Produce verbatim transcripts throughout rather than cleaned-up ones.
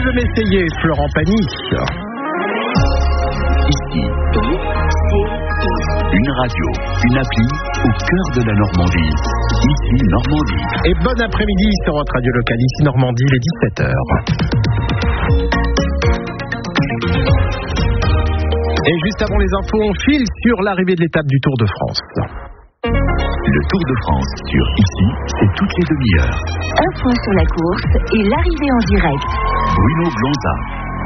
veux m'essayer, Florent Pagny. Ici, une radio, une appli au cœur de la Normandie. Ici, Normandie. Et bon après-midi sur votre radio locale, ici Normandie, les dix-sept heures. Et juste avant les infos, on file sur l'arrivée de l'étape du Tour de France. Le Tour de France sur Ici, c'est toutes les demi-heures. Un point sur la course et l'arrivée en direct. Bruno Blanza.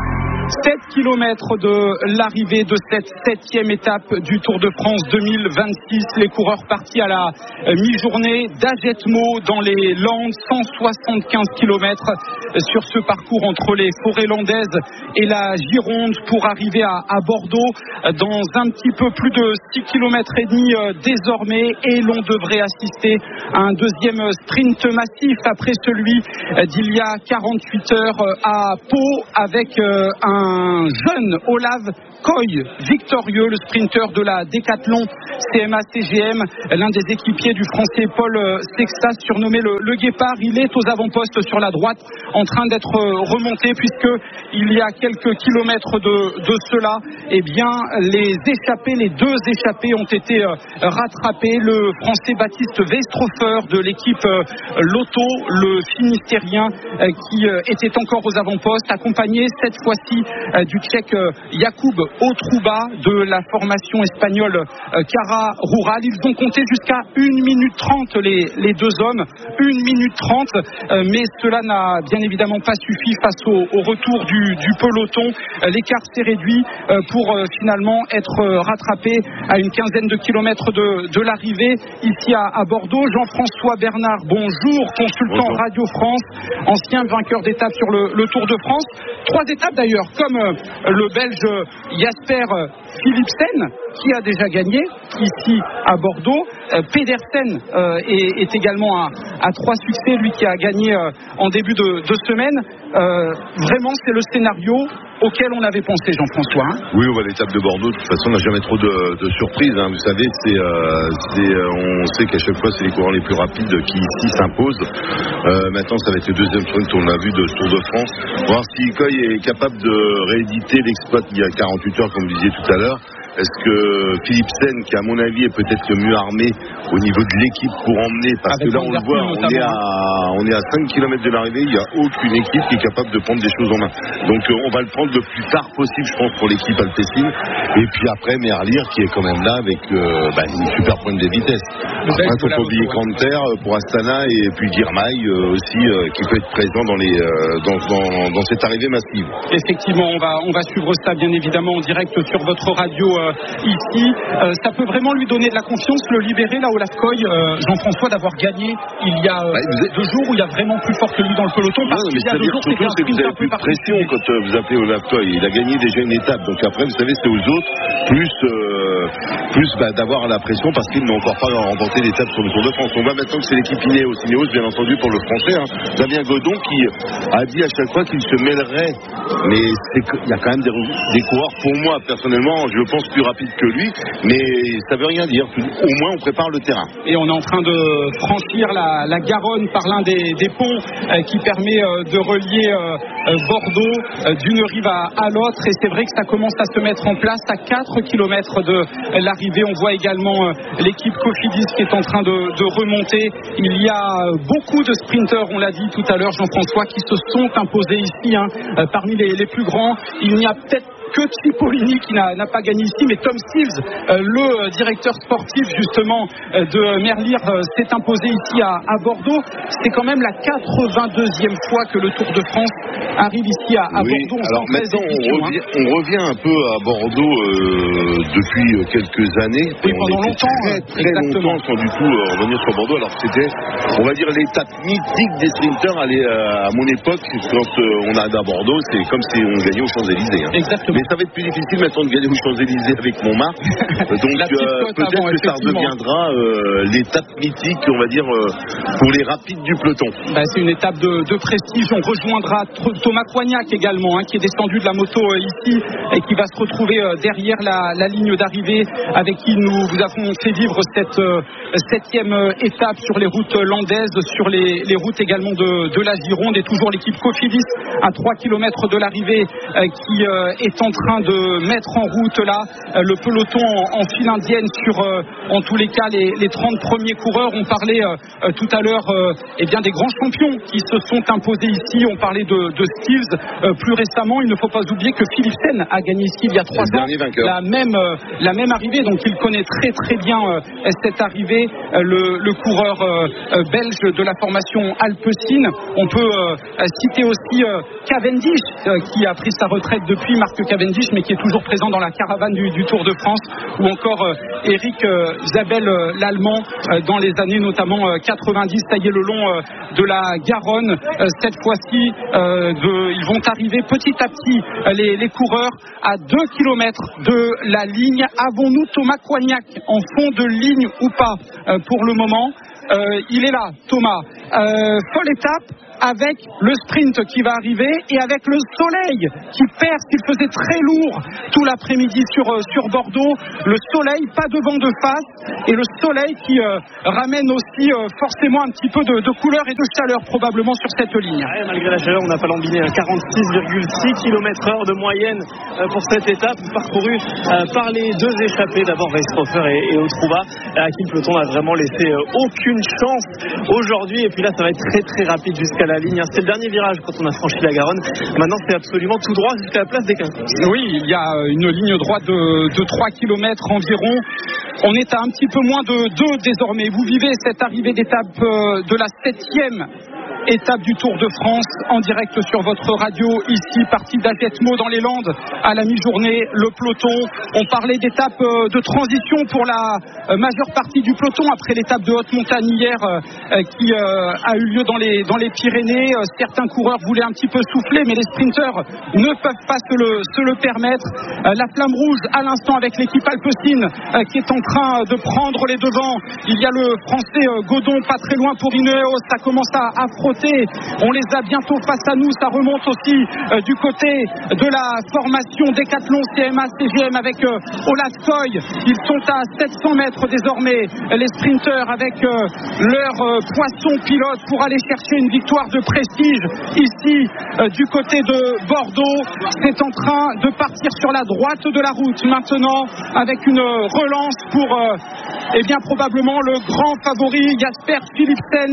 sept kilomètres de l'arrivée de cette septième étape du Tour de France deux mille vingt-six. Les coureurs partis à la mi-journée d'Agetmo dans les Landes. cent soixante-quinze kilomètres sur ce parcours entre les forêts landaises et la Gironde pour arriver à, à Bordeaux dans un petit peu plus de six kilomètres et demi désormais. Et l'on devrait assister à un deuxième sprint massif après celui d'il y a quarante-huit heures à Pau avec un Un jeune Olav Koy, victorieux, le sprinter de la Décathlon C M A C G M, l'un des équipiers du Français Paul Sextas, surnommé le, le Guépard. Il est aux avant-postes sur la droite, en train d'être remonté, puisque il y a quelques kilomètres de, de cela, eh bien, les échappés, les deux échappés ont été rattrapés. Le Français Baptiste Weistrofer de l'équipe Lotto, le Finistérien, qui était encore aux avant-postes, accompagné cette fois-ci du Tchèque Jakub Otruba de la formation espagnole Cara Rural. Ils ont compté jusqu'à une minute trente les, les deux hommes, une minute trente, mais cela n'a bien évidemment pas suffi face au, au retour du, du peloton. L'écart s'est réduit pour finalement être rattrapé à une quinzaine de kilomètres de, de l'arrivée ici à, à Bordeaux. Jean-François Bernard, bonjour, consultant bonjour. Radio France, ancien vainqueur d'étape sur le, le Tour de France. Trois étapes d'ailleurs, comme le Belge Jasper Philipsen qui a déjà gagné ici à Bordeaux. Pedersen euh, est, est également à, à trois succès, lui qui a gagné euh, en début de, de semaine. Euh, vraiment, c'est le scénario auquel on avait pensé, Jean-François. Hein. Oui, on va l'étape de Bordeaux. De toute façon, on n'a jamais trop de, de surprises. Hein. Vous savez, c'est, euh, c'est, on sait qu'à chaque fois, c'est les coureurs les plus rapides qui ici s'imposent. Euh, maintenant, ça va être le deuxième sprint, on l'a vu, de ce Tour de France. Voir si Koy est capable de rééditer l'exploit il y a quarante-huit heures, comme vous disiez tout à l'heure. Est-ce que Philipsen, qui à mon avis est peut-être le mieux armé au niveau de l'équipe pour emmener, parce Avec que là on le voit, on est, à, on est à cinq kilomètres de l'arrivée, il n'y a aucune équipe qui est capable de prendre des choses en main. Donc euh, on va le prendre le plus tard possible, je pense, pour l'équipe Alpecin. Et puis après Merlier qui est quand même là avec euh, bah, une super pointe de vitesse. Après il ne faut pas oublier Canter pour Astana et puis Girmay euh, aussi euh, qui peut être présent dans, les, euh, dans, dans, dans cette arrivée massive. Effectivement, on va, on va suivre ça bien évidemment en direct sur votre radio euh, ici. Euh, ça peut vraiment lui donner de la confiance, le libérer là Olav Koy, euh, Jean-François, d'avoir gagné il y a euh, bah, êtes... deux jours où il y a vraiment plus fort que lui dans le peloton. Parce non, mais qu'il y a deux jours, surtout, c'est que vous avez plus de pression quand euh, vous appelez Olav Koy. Il a gagné déjà une étape, donc après vous savez c'est aux autres plus euh, plus bah, d'avoir la pression parce qu'ils n'ont encore pas remporté l'étape sur le Tour de France. On voit maintenant que c'est l'équipe Ineos, Ineos bien entendu pour le français, hein. Damien Godon qui a dit à chaque fois qu'il se mêlerait, mais il y a quand même des, des coureurs pour moi personnellement, je pense plus rapide que lui, mais ça veut rien dire. Au moins on prépare le terrain. Et on est en train de franchir la, la Garonne par l'un des, des ponts euh, qui permet euh, de relier euh, Bordeaux euh, d'une rive à, à l'autre, et c'est vrai que ça commence à se mettre en place à quatre kilomètres de l'arrivée. On voit également euh, l'équipe Cofidis qui est en train de, de remonter. Il y a beaucoup de sprinteurs, on l'a dit tout à l'heure, Jean-François, qui se sont imposés ici, hein, euh, parmi les, les plus grands. Il n'y a peut-être que Cipollini qui n'a, n'a pas gagné ici, mais Tom Sills, euh, le directeur sportif justement euh, de Merlier, euh, s'est imposé ici à, à Bordeaux. C'est quand même la quatre-vingt-deuxième fois que le Tour de France arrive ici à, à oui, Bordeaux. Alors maintenant, on revient, hein. on revient un peu à Bordeaux euh, depuis quelques années. Et pendant on longtemps, très, très longtemps sans du tout euh, revenir sur Bordeaux. Alors c'était, on va dire, l'étape mythique des sprinteurs. Allez, euh, à mon époque, quand euh, on a à Bordeaux, c'est comme si on gagnait aux Champs-Élysées. Hein. Exactement. Mais ça va être plus difficile maintenant de gagner aux Champs-Élysées avec Montmartre. Donc euh, peut-être avant, que ça redeviendra euh, l'étape mythique, on va dire, euh, pour les rapides du peloton. Bah, c'est une étape de, de prestige. On rejoindra Thomas Coignac également, hein, qui est descendu de la moto euh, ici et qui va se retrouver euh, derrière la, la ligne d'arrivée, avec qui nous vous avons fait vivre cette euh, septième euh, étape sur les routes landaises, sur les, les routes également de, de la Gironde, et toujours l'équipe Cofidis à trois kilomètres de l'arrivée euh, qui euh, est en train de mettre en route là euh, le peloton en, en file indienne sur euh, en tous les cas les, les trente premiers coureurs. On parlait euh, euh, tout à l'heure euh, eh bien des grands champions qui se sont imposés ici. On parlait de, de Stills euh, plus récemment. Il ne faut pas oublier que Philipsen a gagné ici il y a trois ans la même, euh, la même arrivée, donc il connaît très très bien euh, cette arrivée, euh, le, le coureur euh, euh, belge de la formation Alpecin. On peut euh, citer aussi euh, Cavendish euh, qui a pris sa retraite depuis, Marc Cavendish, mais qui est toujours présent dans la caravane du, du Tour de France, ou encore euh, Eric euh, Zabel, euh, l'Allemand, euh, dans les années notamment euh, quatre-vingt-dix, taillé le long euh, de la Garonne. Euh, cette fois-ci, euh, de, ils vont arriver petit à petit, euh, les, les coureurs, à deux kilomètres de la ligne. Avons-nous Thomas Coignac en fond de ligne ou pas euh, pour le moment? Euh, il est là, Thomas. Euh, folle étape, avec le sprint qui va arriver et avec le soleil qui perce, qu'il faisait très lourd tout l'après-midi sur, sur Bordeaux. Le soleil, pas de vent de face, et le soleil qui euh, ramène aussi euh, forcément un petit peu de, de couleur et de chaleur probablement sur cette ligne. Ouais, malgré la chaleur, on n'a pas lambiné, quarante-six virgule six kilomètres heure de moyenne euh, pour cette étape parcourue euh, par les deux échappés, d'abord Weishofer et, et Otrouba, à qui le peloton n'a vraiment laissé euh, aucune chance aujourd'hui. Et puis là, ça va être très très rapide jusqu'à la ligne. C'était le dernier virage quand on a franchi la Garonne. Maintenant, c'est absolument tout droit jusqu'à la place des Quinconces. Oui, il y a une ligne droite de, de trois kilomètres environ. On est à un petit peu moins de deux désormais. Vous vivez cette arrivée d'étape de la septième étape du Tour de France en direct sur votre radio, ici, partie d'Agetmo dans les Landes à la mi-journée. Le peloton, on parlait d'étape de transition pour la majeure partie du peloton après l'étape de haute montagne hier qui a eu lieu dans les, dans les Pyrénées. Certains coureurs voulaient un petit peu souffler, mais les sprinteurs ne peuvent pas se le, se le permettre. La flamme rouge à l'instant avec l'équipe Alpecin qui est en train de prendre les devants. Il y a le français Godon pas très loin pour Ineos. Ça commence à, à frotter. On les a bientôt face à nous. Ça remonte aussi euh, du côté de la formation Décathlon C M A C G M avec euh, Olaf Koy. Ils sont à sept cents mètres désormais, les sprinteurs, avec euh, leur euh, poisson pilote pour aller chercher une victoire de prestige ici euh, du côté de Bordeaux. C'est en train de partir sur la droite de la route maintenant, avec une relance pour euh, eh bien probablement le grand favori Jasper Philipsen,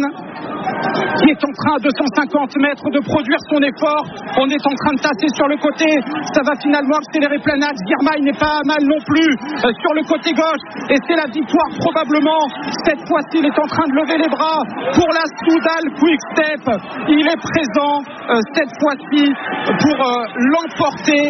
qui est en train à deux cent cinquante mètres de produire son effort. On est en train de tasser sur le côté, ça va finalement accélérer Planade. Girmay n'est pas mal non plus euh, sur le côté gauche, et c'est la victoire probablement. Cette fois-ci, il est en train de lever les bras pour la Soudal Quick Step. Il est présent euh, cette fois-ci pour euh, l'emporter.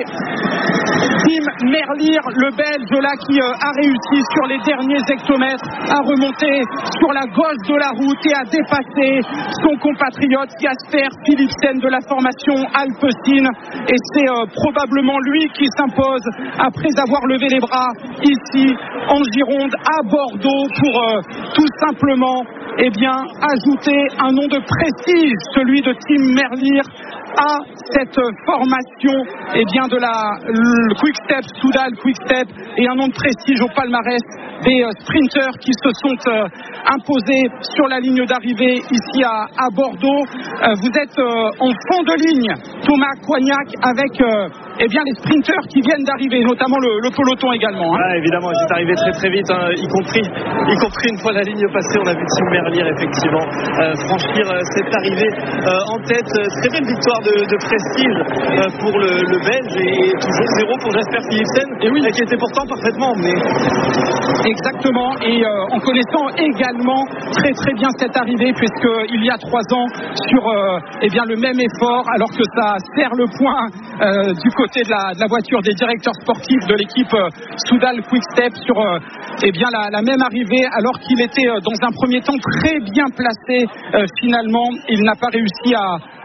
Tim Merlier, le Belge là, qui euh, a réussi sur les derniers hectomètres à remonter sur la gauche de la route et à dépasser son compatriote Jasper Philipsen de la formation Alpecin. Et c'est euh, probablement lui qui s'impose après avoir levé les bras ici en Gironde, à Bordeaux, pour euh, tout simplement eh bien, ajouter un nom de prestige, celui de Tim Merlier, à cette formation eh bien, de la Quick Step, Soudal Quick Step, et un nom de prestige au palmarès des euh, sprinteurs qui se sont euh, imposés sur la ligne d'arrivée ici à, à Bordeaux. Euh, vous êtes euh, en fond de ligne, Thomas Coignac, avec euh, eh bien, les sprinteurs qui viennent d'arriver, notamment le, le peloton également. Hein. Ah, évidemment, c'est arrivé très très vite, hein, y compris y compris une fois la ligne passée, on a vu Tim Merlier effectivement euh, franchir euh, cette arrivée euh, en tête. Très belle victoire de, de prestige euh, pour le, le Belge, et, et toujours zéro pour Jasper Philipsen, et oui, qui était pourtant parfaitement emmené. Exactement, et euh, en connaissant également très très bien cette arrivée, puisqu'il y a trois ans, sur euh, eh bien, le même effort, alors que ça serre le point euh, du côté de la, de la voiture des directeurs sportifs de l'équipe euh, Soudal Quick Step, sur euh, eh bien, la, la même arrivée, alors qu'il était euh, dans un premier temps très bien placé. Euh, finalement, il n'a pas réussi à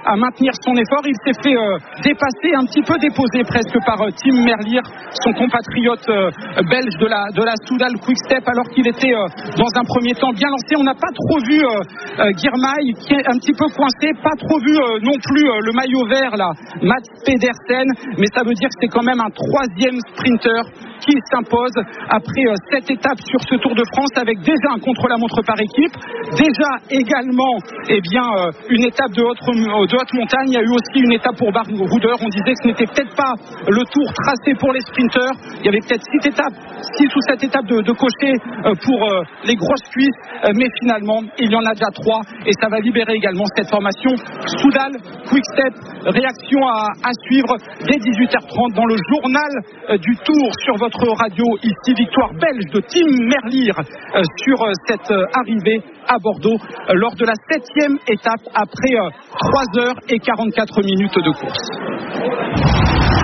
à maintenir son effort. Il s'est fait euh, dépasser, un petit peu déposé presque par euh, Tim Merlier, son compatriote euh, belge de la, de la Soudal Quick-Step, alors qu'il était euh, dans un premier temps bien lancé. On n'a pas trop vu euh, euh, Girmay qui est un petit peu coincé, pas trop vu euh, non plus euh, le maillot vert là, Mats Pedersen, mais ça veut dire que c'est quand même un troisième sprinter qui s'impose après euh, sept étapes sur ce Tour de France, avec déjà un contre-la-montre par équipe, déjà également eh bien, euh, une étape de haute, de haute montagne. Il y a eu aussi une étape pour Bard-Rouder. On disait que ce n'était peut-être pas le tour tracé pour les sprinteurs. Il y avait peut-être six étapes, six ou sept étapes de, de cocher euh, pour euh, les grosses cuisses, euh, mais finalement il y en a déjà trois, et ça va libérer également cette formation Soudal Quick-Step. Réaction à, à suivre dès dix-huit heures trente dans le journal euh, du Tour sur votre radio. Ici, victoire belge de Tim Merlier euh, sur euh, cette euh, arrivée à Bordeaux euh, lors de la septième étape après euh, trois heures et quarante-quatre minutes de course.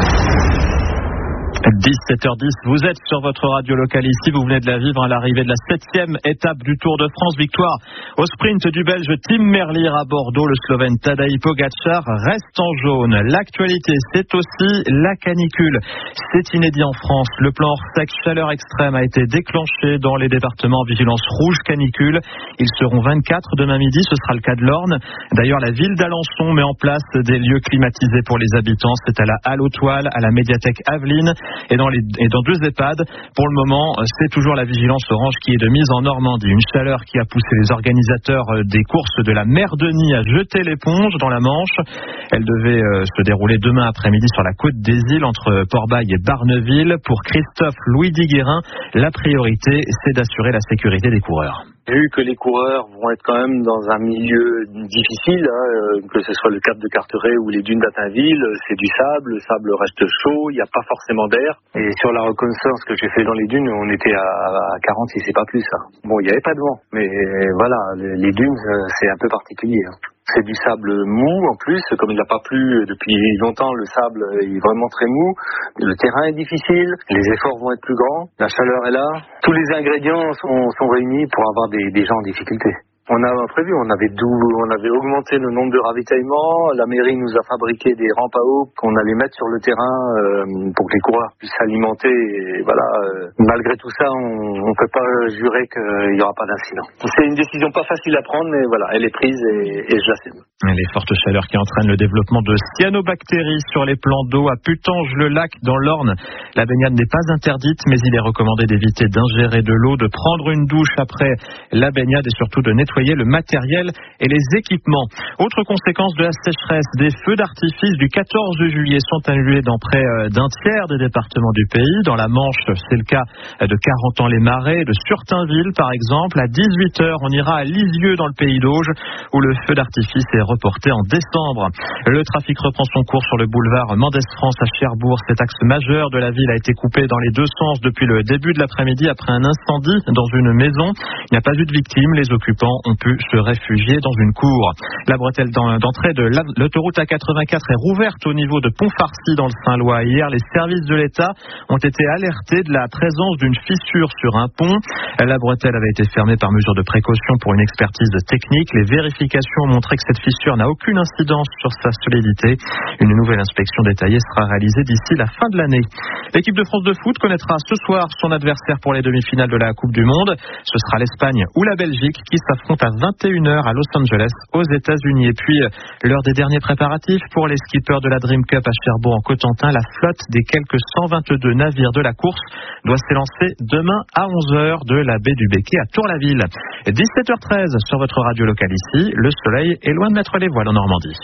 dix-sept heures dix, vous êtes sur votre radio locale ici, vous venez de la vivre à l'arrivée de la septième étape du Tour de France. Victoire au sprint du Belge Tim Merlier à Bordeaux. Le Slovène Tadej Pogačar reste en jaune. L'actualité, c'est aussi la canicule. C'est inédit en France. Le plan hors sec chaleur extrême a été déclenché dans les départements en vigilance rouge canicule. Ils seront vingt-quatre demain midi, ce sera le cas de l'Orne. D'ailleurs, la ville d'Alençon met en place des lieux climatisés pour les habitants. C'est à la Halle aux Toiles, à la médiathèque Aveline et dans, les, et dans deux EHPAD. Pour le moment, c'est toujours la vigilance orange qui est de mise en Normandie. Une chaleur qui a poussé les organisateurs des courses de la Mer Denis à jeter l'éponge dans la Manche. Elle devait euh, se dérouler demain après-midi sur la côte des îles entre Port-Bail et Barneville. Pour Christophe Louis Diguérin, la priorité, c'est d'assurer la sécurité des coureurs. Vu que les coureurs vont être quand même dans un milieu difficile, hein, que ce soit le cap de Carteret ou les dunes d'Attainville, c'est du sable, le sable reste chaud, il n'y a pas forcément d'air. Et sur la reconnaissance que j'ai fait dans les dunes, on était à quarante si c'est pas plus. Hein. Bon, il n'y avait pas de vent, mais voilà, les dunes, c'est un peu particulier. Hein. C'est du sable mou en plus, comme il n'a pas plu depuis longtemps, le sable est vraiment très mou. Le terrain est difficile, les efforts vont être plus grands, la chaleur est là. Tous les ingrédients sont, sont réunis pour avoir des, des gens en difficulté. On a prévu, on avait, dou, on avait augmenté le nombre de ravitaillements. La mairie nous a fabriqué des rampes à eau qu'on allait mettre sur le terrain euh, pour que les coureurs puissent s'alimenter. Et voilà, euh, malgré tout ça, on ne peut pas jurer qu'il n'y aura pas d'incident. C'est une décision pas facile à prendre, mais voilà, elle est prise et, et je l'assume. Les fortes chaleurs qui entraînent le développement de cyanobactéries sur les plans d'eau à Putange-le-Lac dans l'Orne. La baignade n'est pas interdite, mais il est recommandé d'éviter d'ingérer de l'eau, de prendre une douche après la baignade et surtout de nettoyer le matériel et les équipements. Autre conséquence de la sécheresse, des feux d'artifice du quatorze juillet sont annulés dans près d'un tiers des départements du pays. Dans la Manche, c'est le cas de Carentan-les-Marais, de Surtainville par exemple. À dix-huit heures, on ira à Lisieux dans le pays d'Auge où le feu d'artifice est reporté en décembre. Le trafic reprend son cours sur le boulevard Mendès-France à Cherbourg. Cet axe majeur de la ville a été coupé dans les deux sens depuis le début de l'après-midi après un incendie dans une maison. Il n'y a pas eu de victimes. Les occupants ont pu se réfugier dans une cour. La bretelle d'entrée de l'autoroute A quatre-vingt-quatre est rouverte au niveau de Pont-Farcy dans le Saint-Lois. Hier, les services de l'État ont été alertés de la présence d'une fissure sur un pont. La bretelle avait été fermée par mesure de précaution pour une expertise technique. Les vérifications ont montré que cette fissure n'a aucune incidence sur sa solidité. Une nouvelle inspection détaillée sera réalisée d'ici la fin de l'année. L'équipe de France de foot connaîtra ce soir son adversaire pour les demi-finales de la Coupe du Monde. Ce sera l'Espagne ou la Belgique qui s'affrontent à vingt et une heures à Los Angeles, aux États-Unis. Et puis, l'heure des derniers préparatifs pour les skippers de la Dream Cup à Cherbourg en Cotentin. La flotte des quelques cent vingt-deux navires de la course doit s'élancer demain à onze heures de la baie du Béquet à Tour-la-Ville. dix-sept heures treize sur votre radio locale ici. Le soleil est loin de mettre les voiles en Normandie.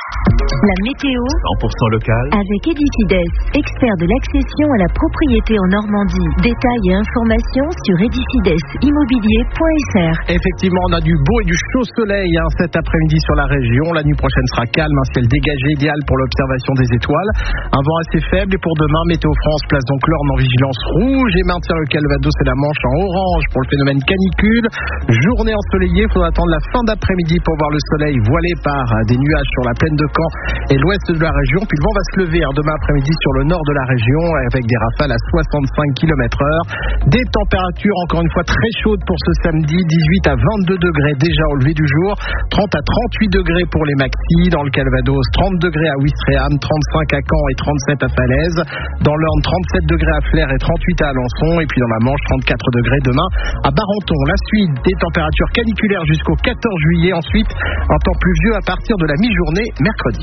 La météo cent pour cent local avec Edifides, expert de l'accession à la propriété en Normandie. Détails et informations sur edifides immobilier point f r. Effectivement, on a du beau et du chaud soleil hein, cet après-midi sur la région. La nuit prochaine sera calme, un ciel dégagé idéal pour l'observation des étoiles. Un vent assez faible et pour demain, Météo France place donc l'Orne en vigilance rouge et maintient le Calvados et la Manche en orange pour le phénomène canicule. Journée ensoleillée, il faudra attendre la fin d'après-midi pour voir le soleil voilé par des nuages sur la plaine de Caen et l'ouest de la région. Puis le vent va se lever hein, demain après-midi sur le nord de la région avec des rafales à soixante-cinq kilomètres heure. Des températures encore une fois très chaudes pour ce samedi, dix-huit à vingt-deux degrés déjà au lever du jour, trente à trente-huit degrés pour les maxis. Dans le Calvados, trente degrés à Ouistreham, trente-cinq à Caen et trente-sept à Falaise. Dans l'Orne, trente-sept degrés à Flers et trente-huit à Alençon. Et puis dans la Manche, trente-quatre degrés demain à Barenton. La suite, des températures caniculaires jusqu'au quatorze juillet. Ensuite, un temps pluvieux à partir de la mi-journée mercredi.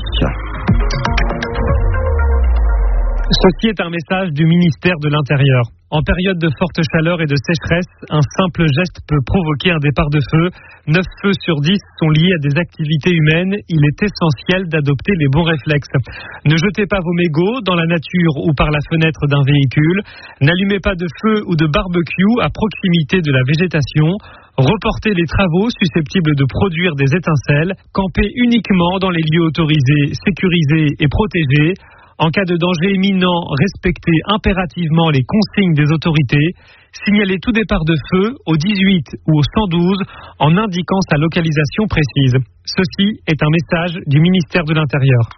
Ceci est un message du ministère de l'Intérieur. En période de forte chaleur et de sécheresse, un simple geste peut provoquer un départ de feu. neuf feux sur dix sont liés à des activités humaines. Il est essentiel d'adopter les bons réflexes. Ne jetez pas vos mégots dans la nature ou par la fenêtre d'un véhicule. N'allumez pas de feu ou de barbecue à proximité de la végétation. Reportez les travaux susceptibles de produire des étincelles. Campez uniquement dans les lieux autorisés, sécurisés et protégés. En cas de danger imminent, respectez impérativement les consignes des autorités. Signalez tout départ de feu au dix-huit ou au cent douze en indiquant sa localisation précise. Ceci est un message du ministère de l'Intérieur.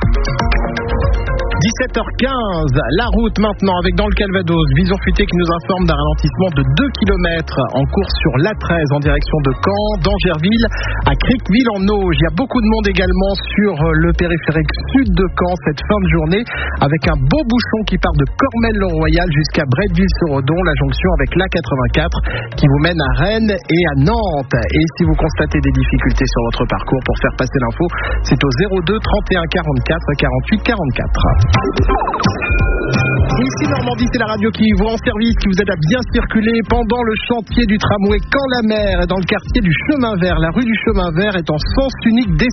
dix-sept heures quinze, la route maintenant avec dans le Calvados, Vision Futé qui nous informe d'un ralentissement de deux kilomètres en cours sur l'A treize en direction de Caen, d'Angerville à Criqueville en Auge. Il y a beaucoup de monde également sur le périphérique sud de Caen cette fin de journée avec un beau bouchon qui part de Cormel-le-Royal jusqu'à Bretteville-sur-Odon, la jonction avec l'A quatre-vingt-quatre qui vous mène à Rennes et à Nantes. Et si vous constatez des difficultés sur votre parcours, pour faire passer l'info, c'est au zéro deux trente et un quarante-quatre quarante-huit quarante-quatre. Ici Normandie, c'est la radio qui vous rend service, qui vous aide à bien circuler pendant le chantier du tramway Caen-la-Mer, dans le quartier du Chemin Vert. La rue du Chemin Vert est en sens unique